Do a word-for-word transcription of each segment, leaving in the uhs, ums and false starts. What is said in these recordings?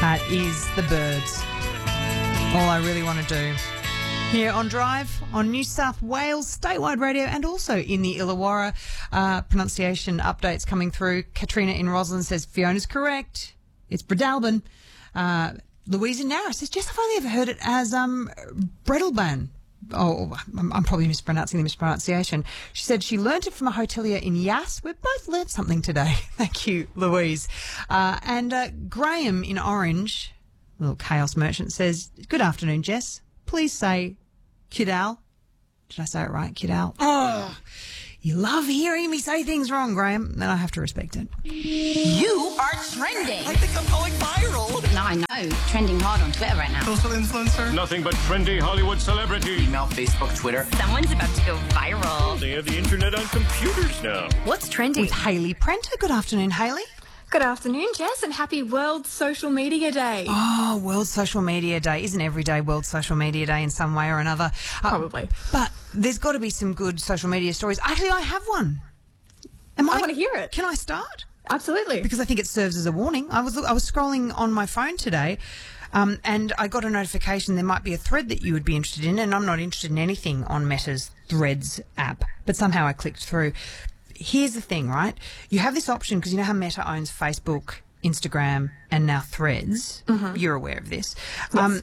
That is The Birds. All I really want to do. Here on Drive, on New South Wales statewide radio, and also in the Illawarra. Uh, pronunciation updates coming through. Katrina in Roslyn says Fiona's correct. It's Bredalbin. Uh, Louise in Narra says, Jess, I've only ever heard it as um, Bredalban. Oh, I'm, I'm probably mispronouncing the mispronunciation. She said she learnt it from a hotelier in Yass. We've both learnt something today. Thank you, Louise. Uh, and uh, Graham in Orange, little chaos merchant, says, good afternoon, Jess. Please say Kidal. Did I say it right? Kidal. Oh, you love hearing me say things wrong, Graham. Then I have to respect it. You are trending. I think I'm going viral. No, I know. Trending hard on Twitter right now. Social influencer. Nothing but trendy Hollywood celebrity. Email, Facebook, Twitter. Someone's about to go viral. They have the internet on computers now. What's trending? With Hayley Prenter. Good afternoon, Hayley. Good afternoon, Jess, and happy World Social Media Day. Oh, World Social Media Day. Isn't every day World Social Media Day in some way or another? Uh, Probably. But there's got to be some good social media stories. Actually, I have one. Am I want to hear it. Can I start? Absolutely. Because I think it serves as a warning. I was I was scrolling on my phone today, um, and I got a notification there might be a thread that you would be interested in, and I'm not interested in anything on Meta's Threads app, but somehow I clicked through. Here's the thing, right? You have this option because you know how Meta owns Facebook, Instagram, and now Threads. Mm-hmm. You're aware of this. Yes. Um,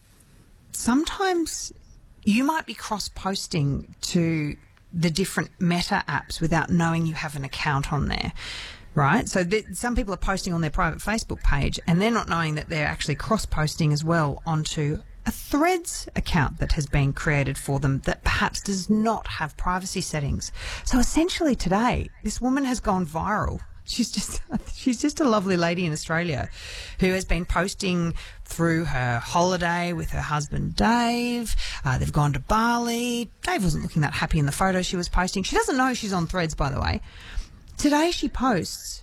sometimes you might be cross-posting to the different Meta apps without knowing you have an account on there, right? So th- some people are posting on their private Facebook page and they're not knowing that they're actually cross-posting as well onto a Threads account that has been created for them that perhaps does not have privacy settings. So essentially today, this woman has gone viral. She's just she's just a lovely lady in Australia who has been posting through her holiday with her husband Dave. Uh, they've gone to Bali. Dave wasn't looking that happy in the photo she was posting. She doesn't know she's on Threads, by the way. Today she posts,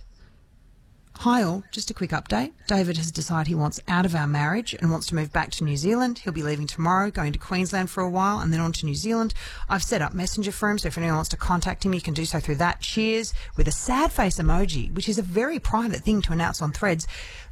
hi all, just a quick update. David has decided he wants out of our marriage and wants to move back to New Zealand. He'll be leaving tomorrow, going to Queensland for a while and then on to New Zealand. I've set up Messenger for him, so if anyone wants to contact him, you can do so through that. Cheers, with a sad face emoji, which is a very private thing to announce on Threads.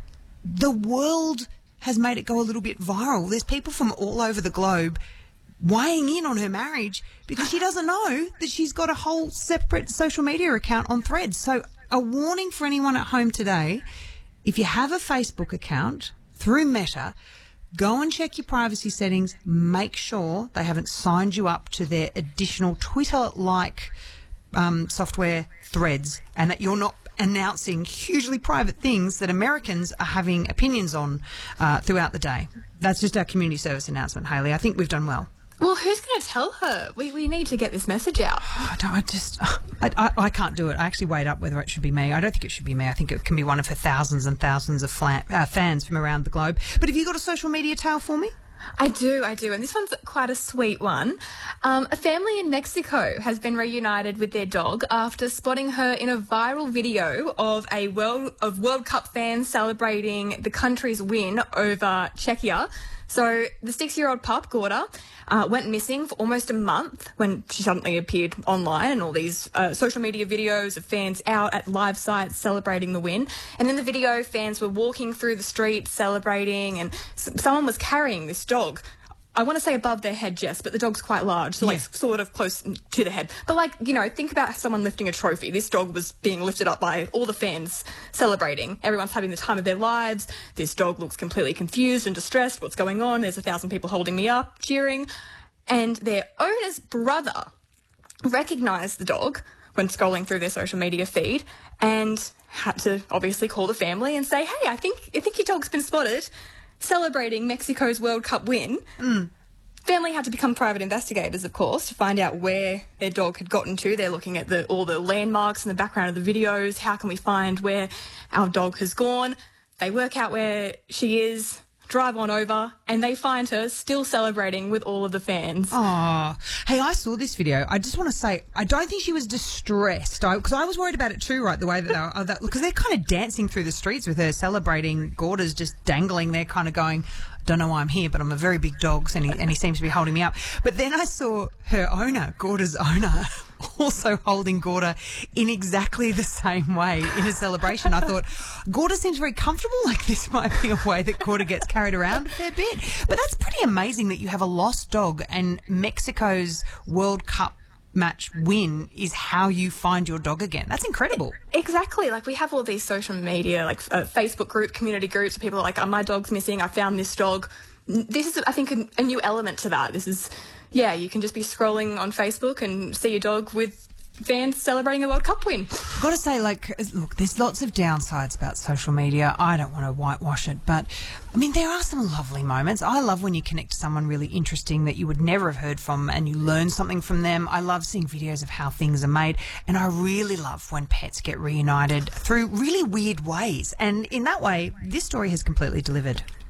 The world has made it go a little bit viral. There's people from all over the globe weighing in on her marriage because she doesn't know that she's got a whole separate social media account on Threads. So a warning for anyone at home today, if you have a Facebook account through Meta, go and check your privacy settings. Make sure they haven't signed you up to their additional Twitter-like um, software Threads and that you're not announcing hugely private things that Americans are having opinions on uh, throughout the day. That's just our community service announcement, Hayley. I think we've done well. Well, who's going to tell her? We we need to get this message out. I don't, I just, I, I, I can't do it. I actually weighed up whether it should be me. I don't think it should be me. I think it can be one of her thousands and thousands of flan, uh, fans from around the globe. But have you got a social media tale for me? I do, I do. And this one's quite a sweet one. Um, a family in Mexico has been reunited with their dog after spotting her in a viral video of a World, of World Cup fans celebrating the country's win over Czechia. So the six-year-old pup, Gorda, uh, went missing for almost a month when she suddenly appeared online and all these uh, social media videos of fans out at live sites celebrating the win. And in the video, fans were walking through the streets celebrating and s- someone was carrying this dog. I want to say above their head, Jess, but the dog's quite large, so, like, Yeah. sort of close to the head. But, like, you know, think about someone lifting a trophy. This dog was being lifted up by all the fans celebrating. Everyone's having the time of their lives. This dog looks completely confused and distressed. What's going on? There's a thousand people holding me up, cheering. And their owner's brother recognised the dog when scrolling through their social media feed and had to obviously call the family and say, hey, I think I think your dog's been spotted celebrating Mexico's World Cup win. Mm. Family had to become private investigators, of course, to find out where their dog had gotten to. They're looking at the, all the landmarks in the background of the videos. How can we find where our dog has gone? They work out where she is, drive on over, and they find her still celebrating with all of the fans. Oh, hey, I saw this video. I just want to say, I don't think she was distressed because I, I was worried about it too, right? The way that they were, that, because they're kind of dancing through the streets with her, celebrating. Gorda's just dangling there, kind of going, don't know why I'm here, but I'm a very big dog, and he, and he seems to be holding me up. But then I saw her owner, Gorda's owner, also holding Gorda in exactly the same way in a celebration. I thought, Gorda seems very comfortable, like this might be a way that Gorda gets carried around a fair bit. But that's pretty amazing that you have a lost dog and Mexico's World Cup match win is how you find your dog again. That's incredible. Exactly. Like we have all these social media, like uh, Facebook group, community groups, where people are like, oh, my dog's missing, I found this dog. This is, I think, a, a new element to that. This is, yeah, you can just be scrolling on Facebook and see your dog with fans celebrating a World Cup win. I've got to say, like, look, there's lots of downsides about social media. I don't want to whitewash it, but, I mean, there are some lovely moments. I love when you connect to someone really interesting that you would never have heard from and you learn something from them. I love seeing videos of how things are made, and I really love when pets get reunited through really weird ways. And in that way, this story has completely delivered.